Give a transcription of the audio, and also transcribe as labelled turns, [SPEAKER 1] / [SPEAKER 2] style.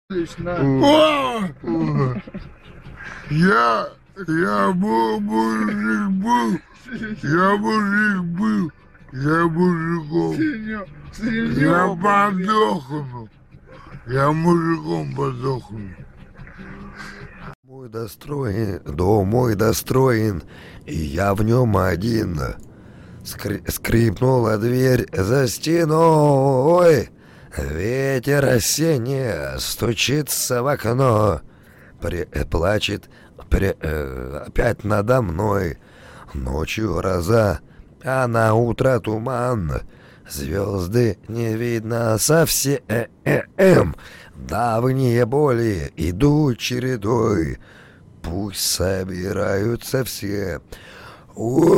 [SPEAKER 1] Лично.
[SPEAKER 2] Я мужик был, я мужиком. Я подохну. Я мужиком подохну.
[SPEAKER 3] Дом мой достроен, и я в нем один. Скрипнула дверь за стеной. Ветер осенний стучится в окно. Плачет опять надо мной. Ночью гроза, а на утро туман. Звезды не видно совсем. Давние боли идут чередой. Пусть собираются все.